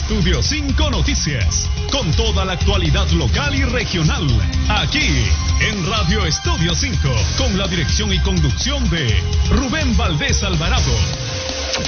Estudio 5 Noticias, con toda la actualidad local y regional, aquí en Radio Estudio 5, con la dirección y conducción de Rubén Valdés Alvarado.